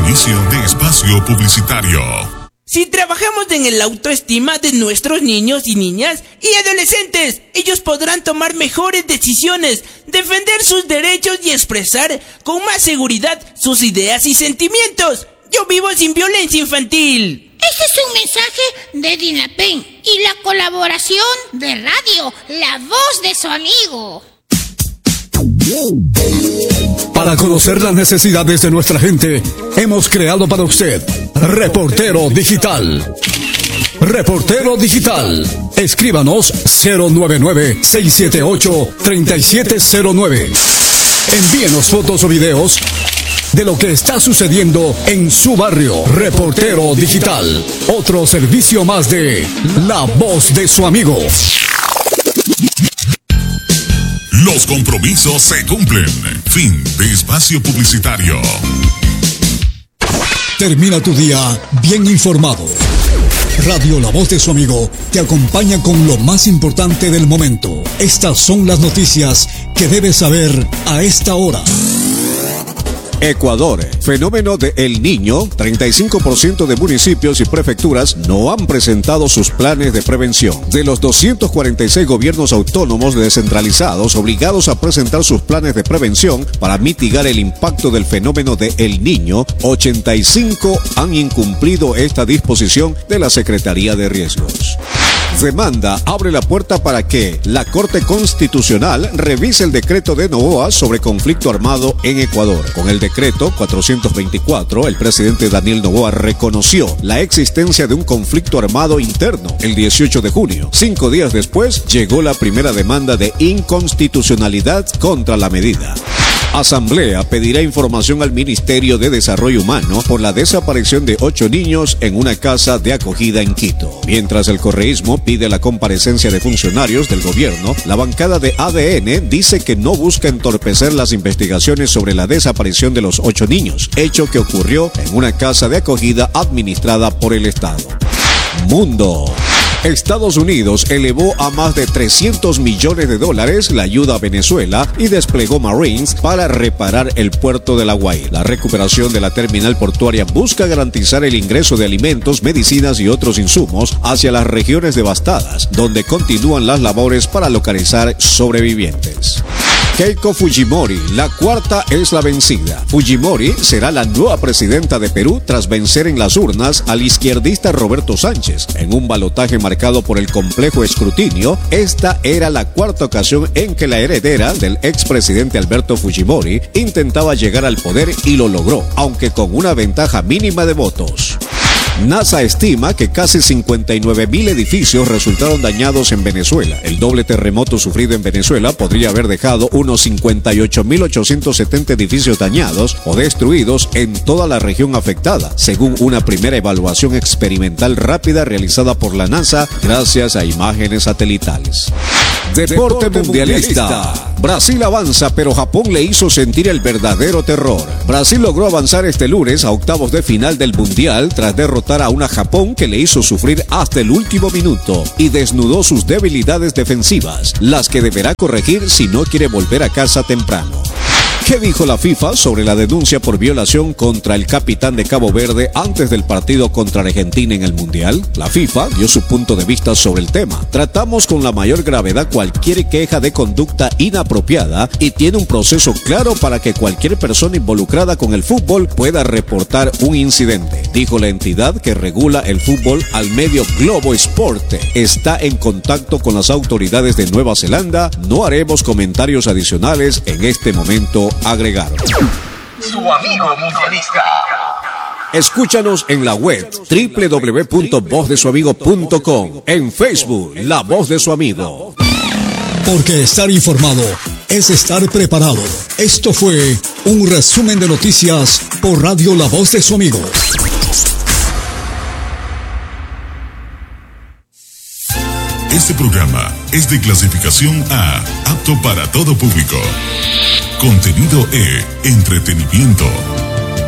Inicio de espacio publicitario. Si trabajamos en la autoestima de nuestros niños y niñas y adolescentes, ellos podrán tomar mejores decisiones, defender sus derechos y expresar con más seguridad sus ideas y sentimientos. Yo vivo sin violencia infantil. Este es un mensaje de Dinapen y la colaboración de radio La Voz de Su Amigo. Para conocer las necesidades de nuestra gente, hemos creado para usted Reportero Digital. Reportero Digital. Escríbanos 099-678-3709. Envíenos fotos o videos de lo que está sucediendo en su barrio. Reportero Digital. Otro servicio más de La Voz de Su Amigo. Los compromisos se cumplen. Fin de espacio publicitario. Termina tu día bien informado. Radio La Voz de Su Amigo te acompaña con lo más importante del momento. Estas son las noticias que debes saber a esta hora. Ecuador, fenómeno de El Niño, 35% de municipios y prefecturas no han presentado sus planes de prevención. De los 246 gobiernos autónomos descentralizados obligados a presentar sus planes de prevención para mitigar el impacto del fenómeno de El Niño, 85 han incumplido esta disposición de la Secretaría de Riesgos. Demanda abre la puerta para que la Corte Constitucional revise el decreto de Noboa sobre conflicto armado en Ecuador. Con el decreto 424, el presidente Daniel Noboa reconoció la existencia de un conflicto armado interno el 18 de junio. 5 días después, llegó la primera demanda de inconstitucionalidad contra la medida. Asamblea pedirá información al Ministerio de Desarrollo Humano por la desaparición de 8 niños en una casa de acogida en Quito. Mientras el correísmo pide la comparecencia de funcionarios del gobierno, la bancada de ADN dice que no busca entorpecer las investigaciones sobre la desaparición de los 8 niños, hecho que ocurrió en una casa de acogida administrada por el Estado. Mundo. Estados Unidos elevó a más de $300 millones la ayuda a Venezuela y desplegó Marines para reparar el puerto de La Guaira. La recuperación de la terminal portuaria busca garantizar el ingreso de alimentos, medicinas y otros insumos hacia las regiones devastadas, donde continúan las labores para localizar sobrevivientes. Keiko Fujimori, la cuarta es la vencida. Fujimori será la nueva presidenta de Perú tras vencer en las urnas al izquierdista Roberto Sánchez. En un balotaje marcado por el complejo escrutinio, esta era la cuarta ocasión en que la heredera del expresidente Alberto Fujimori intentaba llegar al poder y lo logró, aunque con una ventaja mínima de votos. NASA estima que casi 59,000 edificios resultaron dañados en Venezuela. El doble terremoto sufrido en Venezuela podría haber dejado unos 58,870 edificios dañados o destruidos en toda la región afectada, según una primera evaluación experimental rápida realizada por la NASA gracias a imágenes satelitales. Deporte mundialista. Brasil avanza, pero Japón le hizo sentir el verdadero terror. Brasil logró avanzar este lunes a octavos de final del Mundial tras derrotar a una Japón que le hizo sufrir hasta el último minuto y desnudó sus debilidades defensivas, las que deberá corregir si no quiere volver a casa temprano. ¿Qué dijo la FIFA sobre la denuncia por violación contra el capitán de Cabo Verde antes del partido contra Argentina en el Mundial? La FIFA dio su punto de vista sobre el tema. Tratamos con la mayor gravedad cualquier queja de conducta inapropiada y tiene un proceso claro para que cualquier persona involucrada con el fútbol pueda reportar un incidente, dijo la entidad que regula el fútbol al medio Globo Esporte. Está en contacto con las autoridades de Nueva Zelanda. No haremos comentarios adicionales en este momento, agregaron. Su amigo mundialista. Escúchanos en la web www.vozdesuamigo.com, en Facebook La Voz de Su Amigo. Porque estar informado es estar preparado. Esto fue un resumen de noticias por Radio La Voz de Su Amigo. Este programa es de clasificación A, apto para todo público. Contenido E, entretenimiento.